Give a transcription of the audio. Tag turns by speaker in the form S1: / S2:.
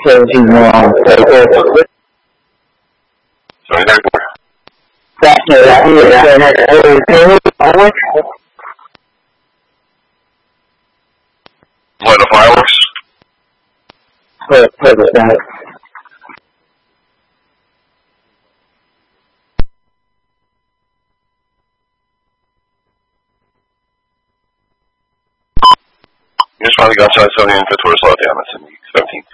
S1: 17 wrong.
S2: Sorry, there. What, the fireworks? You just finally got outside 70 and 5th, we're slow down. That's in 17.